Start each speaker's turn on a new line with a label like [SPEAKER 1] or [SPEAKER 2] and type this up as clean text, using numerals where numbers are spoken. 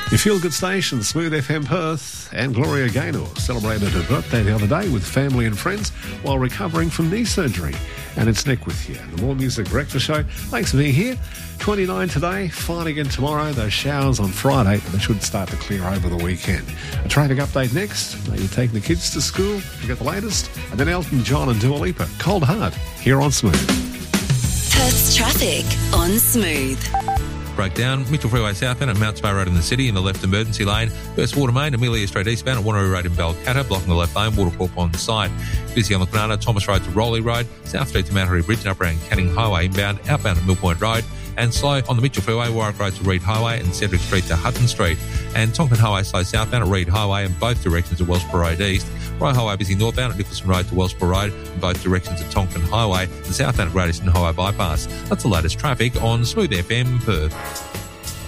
[SPEAKER 1] Your feel-good station, Smooth FM Perth, and Gloria Gaynor celebrated her birthday the other day with family and friends while recovering from knee surgery. And it's Nick with you. The More Music Breakfast Show. Thanks for being here. 29 today, fine again tomorrow. Those showers on Friday, they should start to clear over the weekend. A traffic update next. Maybe taking the kids to school. You get the latest. And then Elton John and Dua Lipa. Cold Heart, here on Smooth.
[SPEAKER 2] Perth's traffic on Smooth.
[SPEAKER 3] Breakdown, Mitchell Freeway southbound at Mount Spar Road in the city in the left emergency lane. First Water Main, Amelia Street eastbound at Wanneroo Road in Balcatta, blocking the left lane, Watercorp on the side. Busy on the Kwinana, Thomas Road to Rowley Road, South Street to Mount Harry Bridge and up around Canning Highway inbound, outbound at Mill Point Road, and slow on the Mitchell Freeway, Warwick Road to Reed Highway and Cedric Street to Hutton Street. And Tonkin Highway slow southbound at Reed Highway in both directions at Wellsborough Road East. Rye Highway busy northbound at Nicholson Road to Wellsborough Road in both directions at Tonkin Highway and southbound at Great Eastern Highway Bypass. That's the latest traffic on Smooth FM Perth.